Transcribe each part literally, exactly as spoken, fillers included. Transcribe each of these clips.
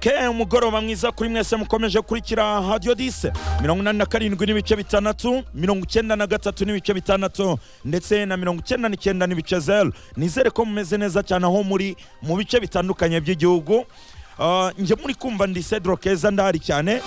Okay, umugoroba mwiza kuri mwese mukomeje kurikira Radio dix mirongo inani na karindwi n'ibice bitandatu, mirongo icyenda na gatatu n'ibice bitandatu ndetse na mirongo icyenda n'icyenda n'ibice zero. Nizere ko mumeze neza cyane aho muri mu bice bitandukanye by'igihugu. Uh, nje muri kumva ndi Cedro Keza ndahari cyane.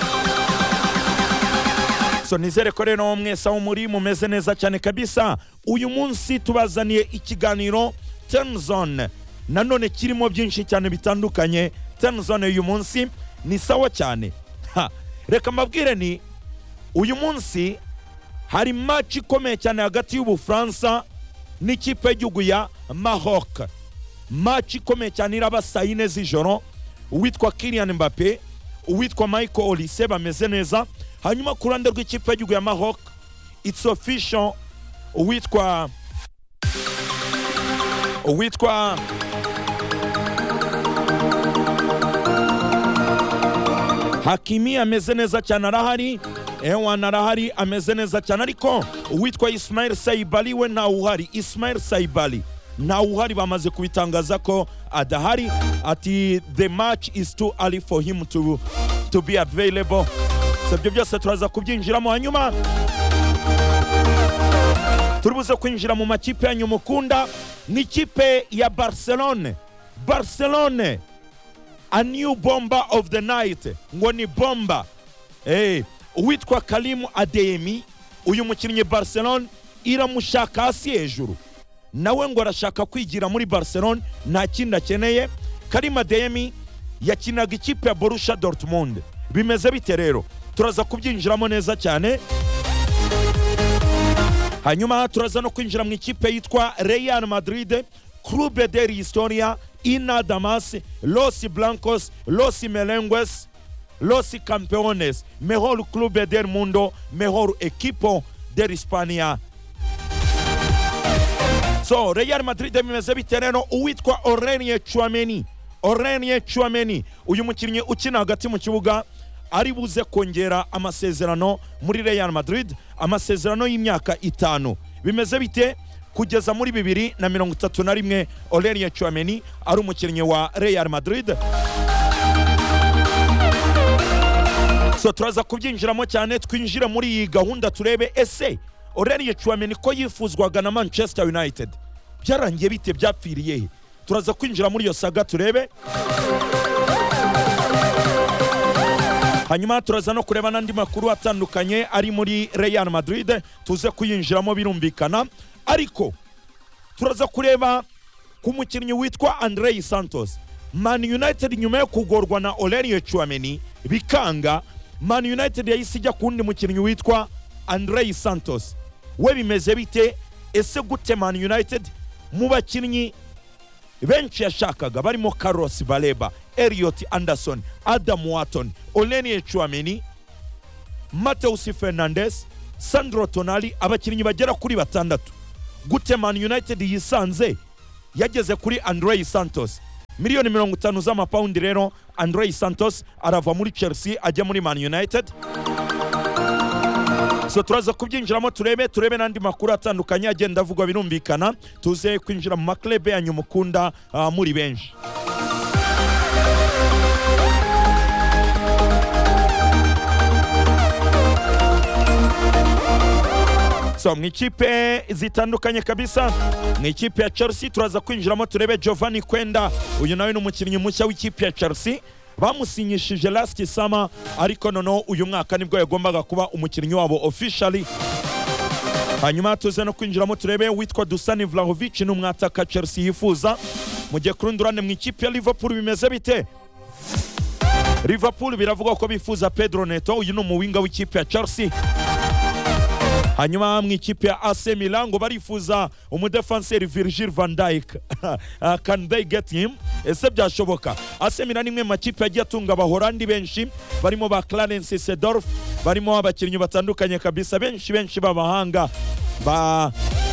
So nizere ko rero mwese aho muri mumeze neza cyane kabisa. Uyu munsi tubazaniye ikiganiro Ten Zone. Nanone kirimo byinshi cyane bitandukanye. Ten Zone uyu munsi ni sawa cyane. Ha, reka mbabwire ni uyu munsi hari match ikomeye cyane hagati y'Ubufaransa n'ikipe y'igihugu ya Maroc. Match ikomeye cyane iraba saa yine z'ijoro. Uwitwa Kylian Mbappé, uwitwa Michael Olise bameze neza. Hanyuma ku ruhande rw'ikipe y'igihugu ya Maroc, it's official, uwitwa uwitwa Hakimi ameze neza cyane arahari. Ewan arahari ameze neza cyane, ariko uwitwa Ismail Saibali we nta uhari. Ismail Saibali nta uhari, bamaze kubitangaza ko adahari, ati the match is too early for him to to be available. Sabyo byose turaza kubyinjiramo. Hanyuma turubuze kwinjira mu makipe yanyu mukunda. Ni ikipe ya Barcelone. Barcelone, a new bomber of the night. Ngo ni bomba. Eh, uwitwa Karim Adeyemi, uyu mukinnyi Barcelone iramushaka hasi hejuru. Nawe ngo arashaka kwigira muri Barcelone, nta kindi akeneye. Karim Adeyemi yakinaga ikipe ya Borussia Dortmund. Bimeze bite rero? Turaza kubyinjiramo neza cyane. Hanyuma turaza no kwinjira mu ikipe yitwa Real Madrid, Club de Historia, Ina Damas, Los Blancos, Los Merengues, Los Campeones, mejor club del mundo, mejor equipo de Hispania. So, Real Madrid bimeze bite rero? Uwitwa Aurelien Tchouameni, Aurelien Tchouameni, uyu mukinnyi ukina hagati mu kibuga, ari buze kongera amasezerano muri Real Madrid, amasezerano y'imyaka itanu. Bimeze bite? Kugeza muri bibiri na mirongo itatu na rimwe Aurelien Tchouameni ari umukinnyi wa Real Madrid. So turaza kubyinjiramo cyane, twinjira muri iyi gahunda turebe ese Aurelien Tchouameni ko yifuzwaga na Manchester United byarangiye bite, byapfiriye he? Turaza kwinjira muri iyo saga turebe. Hanyuma turaza no kureba n'andi makuru atandukanye ari muri Real Madrid, tuze kuyinjiramo birumvikana. Ariko turaza kureba ku mukinnyi witwa Andrei Santos. Man United nyuma yo kugorwa na Aurelien Tchouameni bikanga, Man United yahise ijya kundi mukinnyi witwa Andrei Santos. We bimeze bite? Ese gute Man United mu bakinnyi benshi yashakaga barimo Carlos Baleba, Elliot Anderson, Adam Wharton, Aurelien Tchouameni, Mateus Fernandes, Sandro Tonali, abakinnyi bagera kuri batandatu. Gute Man United yisanze yageze kuri Andrei Santos? Miliyoni mirongo itanu z'amapaundi rero Andrei Santos arava muri Chelsea ajya muri Man United. So turaza kubyinjiramo turebe turebe n'andi makuru atandukanye agenda avugwa birumvikana, tuze kwinjira mu maklebe yanyu mukunda uh, muri benshi. So mwikipe zitandukanye kabisa, mwikipe ya Chelsea turaza kwinjiramo turebe Giovanni Quenda. Uyu nawe n'umukinnyi mushya w'ikipe ya Chelsea, bamusinyishije last summer, ariko noneho uyu mwaka nibwo yagombaga kuba umukinnyi wabo officially. Hanyuma tuze no kwinjiramo turebe witwa Dusan Vlahovic n'umwataka Chelsea yifuza. Mujye kurundurane mu ikipe ya Liverpool bimeze bite? Liverpool biravuga ko bifuza Pedro Neto, uyu ni umuwinga w'ikipe ya Chelsea. Hanyuma mu ikipe ya A C Milan ngo barifuza umudefenseur Virgil van Dijk. uh, can they get him? Ese byashoboka? A C Milan nimwe makipe yagiye atunga abahorandi benshi, barimo ba Clarence Seedorf, barimo abakinnyi batandukanye kabisa benshi benshi b'abahanga, ba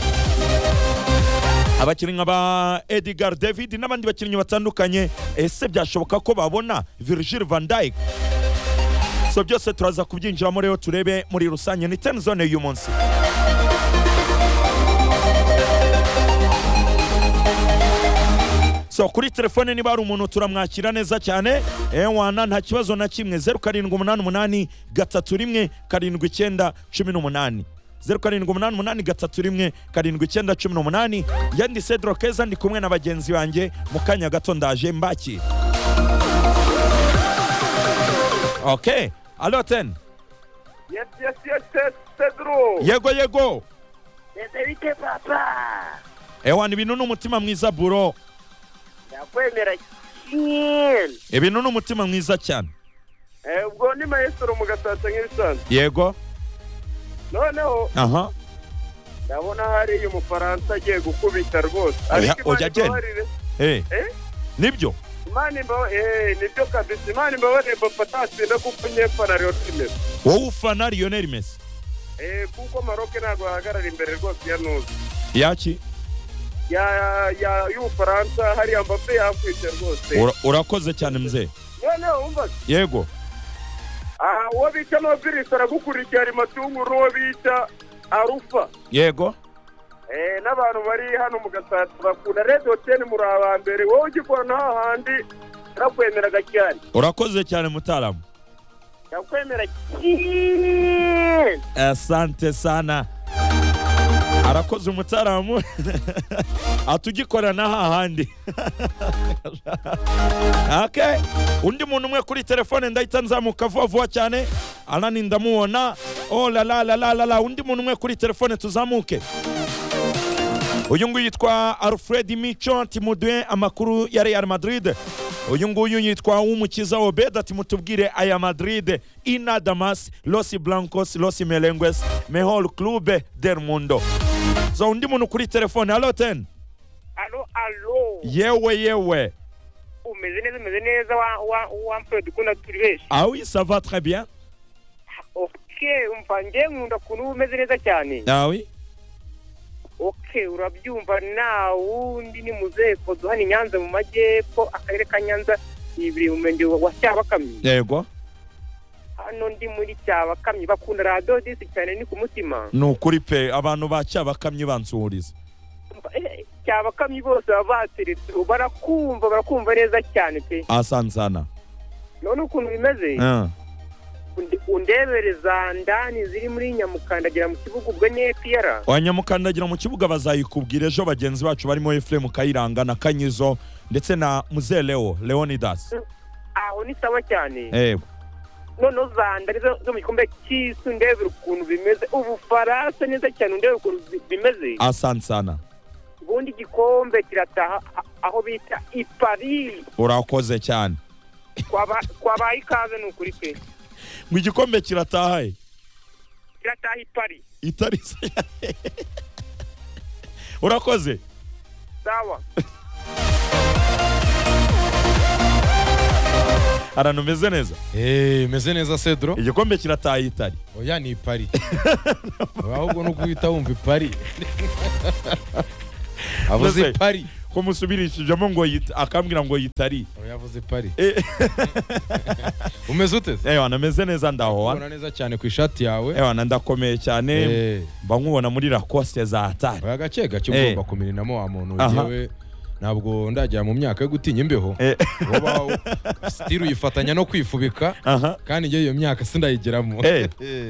abakinnyi ba Edgar David n'abandi bakinnyi batandukanye. Ese byashoboka ko babona Virgil van Dijk? So byose turaza kubyinjiramo rero turebe muri rusange. Ni Ten Zone y'uyu munsi. so kuri telefone niba ari umuntu turamwakira neza cyane ewana nta kibazo na kimwe zeru karindwi umunani umunani gatatu rimwe karindwi icyenda cumi n'umunani zeru karindwi umunani umunani gatatu rimwe karindwi icyenda cumi n'umunani yandi Cedro Keza ndi kumwe na bagenzi banjye mu kanya gato ndaje mbaki. Okay, alo ten. Yes, yes, yes, yes, Cedro. Yego yego. Ndabite papa. Ewana ibintu n'umutima mwiza buro. Ndakwemera cyane. Ibintu n'umutima mwiza cyane. Eh ubwo ni maestro mu Gatsata nk'ibisanzwe. Yego. Noneho. Aha. Ndabona hari uyu Mufaransa agiye gukubita rwose. Oya genda. Eh. Eh? Nibyo. Imani mbaho eh nibyo kabisa. Imani mbaho ne Patatsi no kupunye fana Lionel Messi. Wowe ufana Lionel Messi? Eh kuko Maroc ntago ahagarara imbere rwose ya nuzi. Yaki? Ya ya y'Ufaransa hari Mbappe yakwise rwose. Urakoze cyane mzee. Noneho umva. Yego. Ah uwo bita Mobirisi aragukurikira ari matunguru uwo bita Arufa. Yego. Eh n'abantu bari hano mu Gatsata bakunda Red Hotel muri abambere wowe ugikora naho handi rakwemeraga cyane. Urakoze cyane mutaramu. Yakwemera cyane. Asante sana. Arakoze umutaramu atugikora naho handi. Okay, undi muntu umwe kuri telefone ndahita nzamuka vuba vuba cyane anani ndamubona. Oh la la la la la, undi muntu umwe kuri telefone tuzamuke. Uyu nguyu yitwa Alfred Micho timudwe amakuru ya Real Madrid. Uyu nguyu yitwa Umukiza Obed ati mutubwire aya Madrid ina Damas Los Blancos Los Merengues mejor club del mundo. So undi muntu kuri telefone. Allo ten. Allo allo. Yewe yewe. Umeze neza umeze neza wa wa wa Alfred kuna turibeshi. Ah oui, ça va très bien. Okay, umvange nkunda kunu umeze neza cyane. Ah oui. Okay, urabyumva na wundi ni muzeko duhani Nyanza mu majyepfo akarere ka Nyanza ibiri umenge wa Cyabakamyi. Yego. Hano ndi muri Cyabakamyi bakunda radio disi cyane ni ku mutima. No kuri pe abantu ba Cyabakamyi bansuriza. Cyabakamyi bose babateretse barakumva barakumva neza cyane pe. Asansana. None ukuntu bimeze? Ah. Undebereza ndani ziri muri Nyamukandagira mu kibuga ubwo ne Pierre. Wa Nyamukandagira mu kibuga bazayikubwira ejo bagenzi bacu barimo Ephraim Kayiranga na Kanyizo ndetse na Muze Leo Leonidas. Aho ni sawa cyane. Eh. None zanda zo mu gikombe cy'isu ndebera ukuntu bimeze ubu Faransa neza cyane ndebera ukuntu bimeze. Asansana. Ubundi gikombe kirataha aho bita i Paris. Urakoze cyane. Kwaba kwabaye ikaze n'ukuri pe. Mu gikombe kiratahaye. Kirataha i Paris. Itari Urakoze. Sawa. Arano meze neza. Eh, meze neza Cedro. Igikombe kiratahaye Itari. Oya ni Paris. Ahubwo no kuita wumva Paris. Avuze Paris. Ko musubirishijemo ngo akambwira ngo Itari. Oya avuze Paris. Umeze ute? Eh wana meze neza ndaho wana. Ubona neza cyane ku ishati yawe. Eh wana ndakomeye cyane. Mba nkubona muri Lacoste za Atari. Oya gacega cyo ugomba kumirinamo wa muntu yewe ntabwo ndajya mu myaka yo gutinya imbeho. Woba style uyifatanya no kwifubika kandi ngiye iyo myaka sindayigeramo. Eh.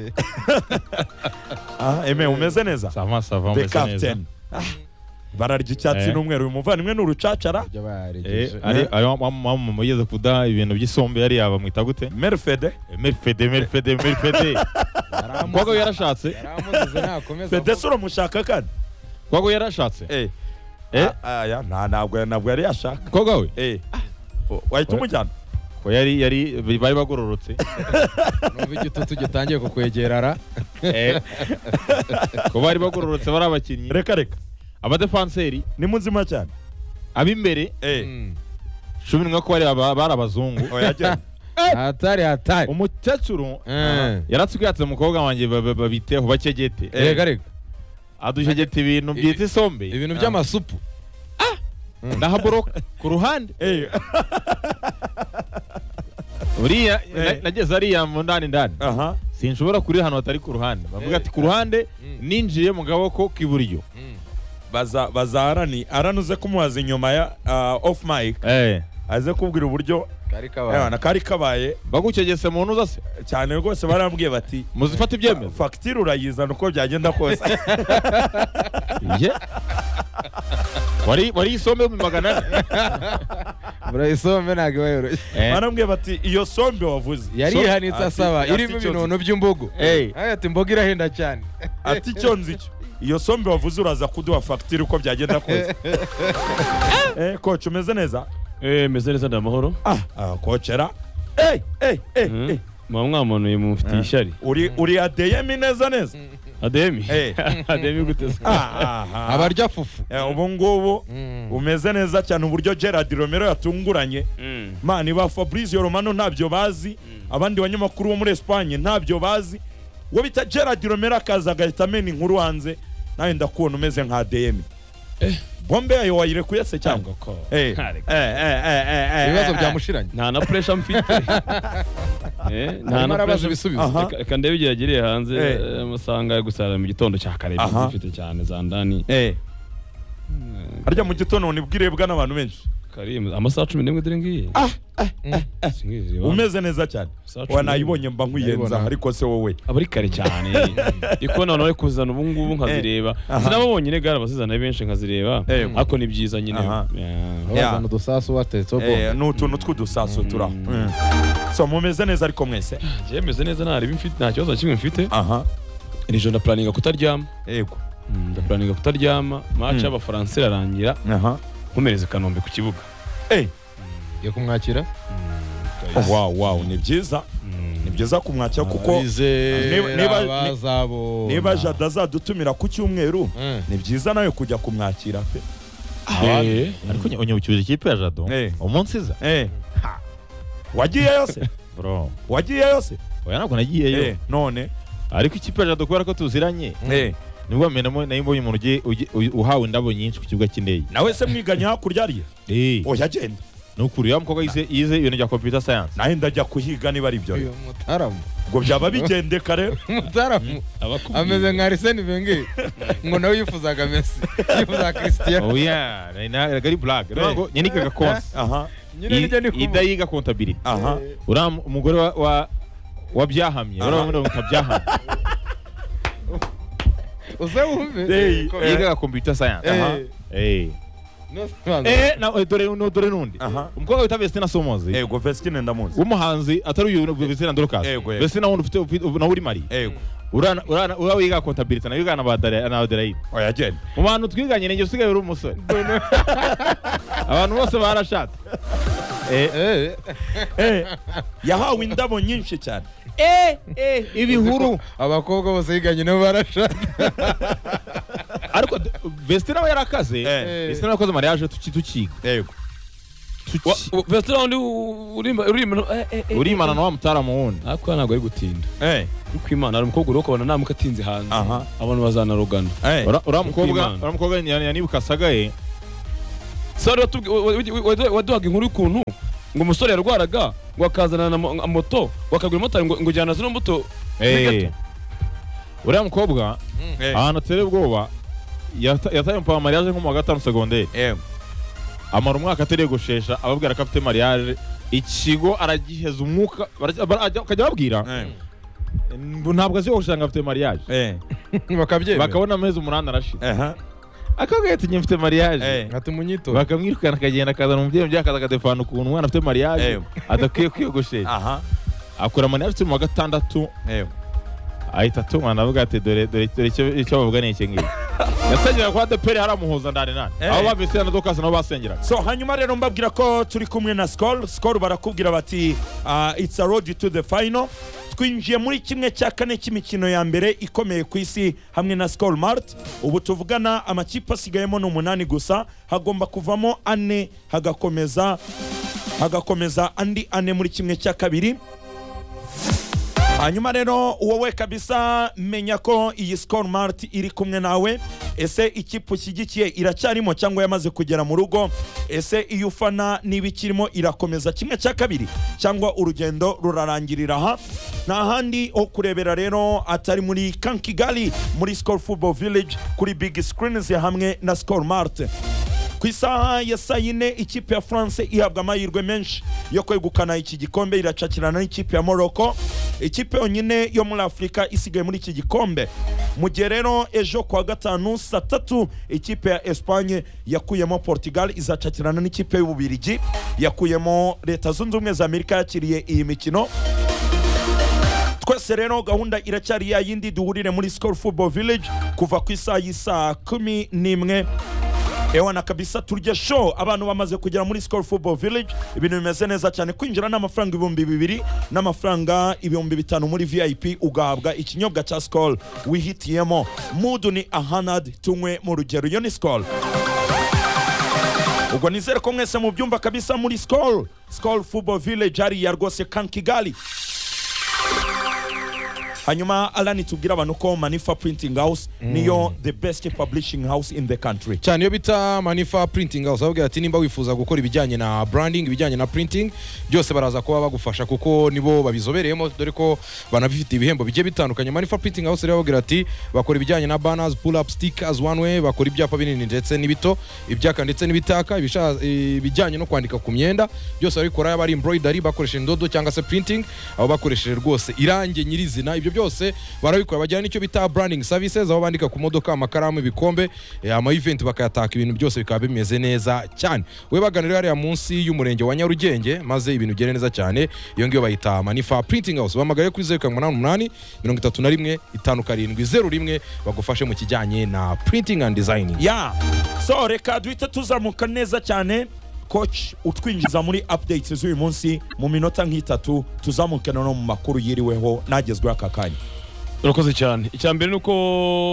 Ah eme umeze neza. Sama sava umeze neza. Bararya icyatsi n'umweru umuvandimwe n'urucacara. Ari ayo mama mugeze kuda ibintu by'isombe yari yaba mwita gute? Merfede. Merfede Merfede Merfede. Kwago yarashatse. Yaramuze nakomeza. Fede sura mushaka kandi. Kwago yarashatse. Eh. Eh aya nta ntabwo ntabwo yari yashaka. Kwago we? Eh. Wahita umujyana. Ko yari yari bari bagororotse. Numva igitutu gitangiye kukwegerara. Eh. Ko bari bagororotse bari abakinnyi. Reka reka. Abadefanseri ni muzima cyane. Abimbere eh cumi n'umwe ko bari bari abazungu. Oya Atari atari. Umukecuru yaratsukiyatse umukobwa wanjye babiteho bakegete. Rega rega. Adushegete ibintu byitse isombe. Ibintu by'amasupu. Ah! Ndahaboroka ku ruhande. Eh. Uriya nageze ariya mu ndani ndani. Aha. Sinshobora kuri hano atari ku ruhande. Bavuga ati ku ruhande ninjiye mu gaboko k'iburyo. baza baza arani aranuze kumubaza inyuma ya uh, off mic eh aze kubwira uburyo kari kabaye na kari kabaye bagucegese mu ntuza se cyane rwose barambwiye bati muzifata ibyemezo facture urayizana uko byagenda kose ye wari wari isombe mu magana murayisombe ntago bayoroshye barambwiye bati iyo sombe wavuze yari ihanitse asaba irimo ibintu by'imbogo eh ati imbogo irahenda cyane ati cyo nzicyo iyo sombe wavuze uraza kuduha facture uko byagenda kose eh coach umeze neza eh meze neza ndamahoro ah ah coachera eh eh eh mwa mwamonuye mu mfite ishari uri uri adeyemi neza neza ademi eh ademi guteza ah abarya fufu ubu ngubu umeze neza cyane uburyo Gerard Romero yatunguranye mani ba Fabrizio Romano ntabyo bazi abandi banyamakuru bo muri Espagne ntabyo bazi wo bita Gerard Romero akaza agahita amena inkuru hanze nawe ndakubona umeze nka A D M eh bombe yayo wayirekuye se cyangwa eh eh eh ibibazo byamushiranye nta na pressure mfite eh nta na pressure bisubizo kandi bigeragereye hanze amasanga gusara mu gitondo cya kare bifite cyane za ndani eh arya mu gitondo nibwirebwa n'abantu benshi Karim amasaha cumi n'imwe dore ngiye ah umeze neza cyane wanayibonye mba nkwiyenza ariko se wowe abari kare cyane iko none ari kuzana ubu ngubu nkazireba sinababonye ne gara basizana benshi nkazireba ariko ni byiza nyine bazana udusasu watetso bo eh n'utuntu tw'udusasu tura so mumeze neza ariko mwese je meze neza nari bimfite nta kibazo kimwe mfite aha iri joro planning kutaryama yego ndaplanning kutaryama match y'abafaransa irarangira aha nkomereze Kanombe ku kibuga eh yo kumwakira wow wow ni byiza ni byiza kumwakira kuko niba bazabo niba Jada zadutumira ku cyumweru ni byiza nawe kujya kumwakira pe eh ariko unyubukije ikipe ya Jado umunsi za eh wagiye yose bro wagiye yose oya nako nagiye yo none ariko ikipe ya Jado kubera ko tuziranye eh nibwo menamo nayimbonye umuntu ugiye uhawe indabo nyinshi ku kibuga cy'indege nawe se mwiganya hakurya ariye eh oya genda nukuri ya mukobwa yize yize ibintu bya computer science nahe ndajya kuhiga niba ari byo mutaramu ngo byaba bigendeka rero mutaramu ameze nka Arsene Wenger ngo nawe yifuzaga Messi yifuzaga Cristiano oh yeah na gari black ngo nyenikaga konse aha ida yiga contability aha ura umugore wa wa byahamye ura muri mutabyahamye uzewumve yiga computer science aha eh eh na dore no dore nundi umukobwa wita Vestina Somozi yego Vestina ndamuzi umuhanzi atari uyu Vestina Dorcas Vestina wundi ufite na uri mari yego urana urana ura wiga contability na wiga na badare na Adelaide oya genda mu bantu twiganye nenge usigaye uri umusore abantu bose barashatse eh eh yahawe indabo nyinshi cyane eh eh ibihuru abakobwa bose yiganye nabo barashatse ariko Vestina we yarakaze Vestina yakoze mariage tukiga yego Vestina undi uri uri imana no mutaramu wundi ariko ntabwo ari gutinda eh uko imana ari umukobwa urokobana namuka atinze hanze abantu bazana rugana ura mukobwa ura mukobwa yanibuka sagaye sari waduhaga inkuru y'ukuntu ngo umusore yarwaraga ngo akazana na moto wakagura motari ngo jyana zino moto eh ura mukobwa ahantu atere ubwoba yataye mpa mariage nko mu wa gatanu secondaire eh amara umwaka atere gushesha ababwira ko afite mariage ikigo aragiheza umwuka akajya babwira ntabwo azi gushanga afite mariage eh bakabyemera bakabona amezi umunani arashira aha akabwira ati mfite mariage ati munyito bakamwirukana akagenda akazana umubyeyi byakaza akadefana ukuntu umwana afite mariage adakwiye kwiyogoshesha aha akora mariage mu wa gatandatu eh ahita atuma navuga ati dore dore icyo bavuga ni iki ngiki yatangira kwa D P R haramuhuza ndane nane abo bavise na Dorcas nabo basengera so hanyuma rero mbabwira ko turi kumwe na Skol Skol barakubwira bati it's a road to the final twinjiye muri kimwe cya kane cy'imikino ya mbere ikomeye ku isi hamwe na Skol Mart ubu tuvugana amakipe asigayemo no umunani gusa hagomba kuvamo ane hagakomeza hagakomeza andi ane muri kimwe cya kabiri hanyuma rero wowe kabisa menya ko iyi Skol Mart iri kumwe nawe ese ikipe ushyigikiye iracyarimo cyangwa yamaze kugera mu rugo ese iyo ufana niba ikirimo irakomeza kimwe cya kabiri cyangwa urugendo rurarangirira aha nta handi ho kurebera rero atari muri Kankigali muri Skol Football Village kuri big screens hamwe na Skol Mart. Ku isaha ya saa yine ikipe ya France ihabwa amahirwe menshi yo kwegukana iki gikombe, iracakirana n'ikipe ya Morocco, ikipe yonyine yo muri Afurika isigaye muri iki gikombe. Mu gihe rero ejo kwa gatanu saa tatu ikipe ya Espagne yakuyemo Portugal izacakirana n'ikipe y'Ububirigi yakuyemo Leta Zunze Ubumwe za Amerika yakiriye iyi mikino. Twese rero gahunda iracyari ya yindi, duhurire muri Skol Football Village kuva ku isaha y'isa kumi n'imwe. Ewana kabisa turya show, abantu bamaze kugera muri Skol Football Village, ibintu bimeze neza cyane. Kwinjira n'amafaranga ibihumbi bibiri n'amafaranga ibihumbi bitanu muri V I P, ugahabwa ikinyobwa cha Skol wihitiyemo. Mudu ni ahanad, tunywe mu rugero. Yo ni Skol. Ubwo nizere ko mwese mu byumba kabisa muri Skol Skol Football Village ari ya rwose Kankigali. Hanyuma Alani tubwira abantu ko Manifa Printing House mm. niyo the best publishing house in the country. Cyane yo bita Manifa Printing House, avuga ati nimba wifuza gukora ibijyanye na branding, ibijyanye na printing, byose baraza kuba bagufasha kuko nibo babizobereyemo, dore ko banabifite ibihembo bigiye bitandukanye. Manifa Printing House rero bavuga ati bakora ibijyanye na banners, pull up stickers, one way, bakora ibyapa binini ndetse n'ibito, ibyaka ndetse n'ibitaka, ibijyanye no kwandika ku myenda, byose barikora yaba ari embroidery bakoresheje indodo cyangwa se printing, abo bakoresheje rwose irange nyirizina. Ibyo byose barabikora, bajyana nicyo bita branding services, aho bandika ku modoka, amakaramu, ibikombe, ama event bakayataka, ibintu byose bikaba bimeze neza cyane. We baganira hariya munsi y'umurenge wa Nyarugenge, maze ibintu bigere neza cyane. Iyo ngiyo bayita Manifa Printing House. Bamagaye kuri zero karindwi umunani umunani mirongo itatu na rimwe itanu karindwi zero rimwe bagufashe mu kijyanye na printing and designing. Yeah. So reka duhita tuzamuka neza cyane. Coach utwinjiza muri updates z'uyu munsi mu minota nk'itatu, tuzamukana no mu makuru yiriweho nagezweho aka kanya. Urakoze cyane. Icyambere nuko